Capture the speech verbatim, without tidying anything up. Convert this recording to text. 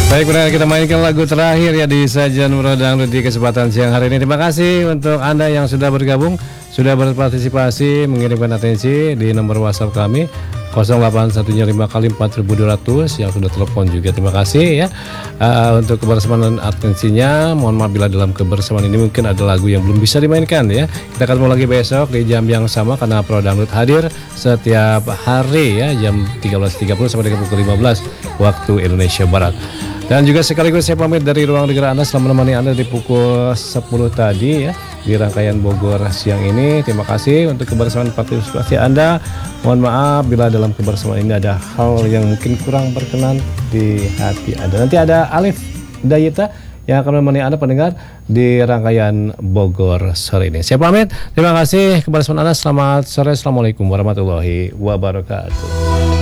Baik, benar kita mainkan lagu terakhir ya di Sajian Merodang di kesempatan siang hari ini. Terima kasih untuk Anda yang sudah bergabung, sudah berpartisipasi, mengirimkan atensi di nomor WhatsApp kami nol delapan satu lima kali empat ribu dua ratus yang sudah telepon juga. Terima kasih ya uh, untuk kebersamaan dan atensinya. Mohon maaf bila dalam kebersamaan ini mungkin ada lagu yang belum bisa dimainkan ya. Kita akan mulai lagi besok di jam yang sama karena Pro Dangdut hadir setiap hari ya jam tiga belas tiga puluh sampai dengan pukul lima belas waktu Indonesia Barat. Dan juga sekaligus saya pamit dari ruang dengar Anda selama menemani Anda di pukul sepuluh tadi ya di rangkaian Bogor siang ini. Terima kasih untuk kebersamaan partisipasi Anda. Mohon maaf bila dalam kebersamaan ini ada hal yang mungkin kurang berkenan di hati Anda. Nanti ada Alif Dayita yang akan menemani Anda pendengar di rangkaian Bogor sore ini. Saya pamit. Terima kasih kebersamaan Anda. Selamat sore. Assalamualaikum warahmatullahi wabarakatuh.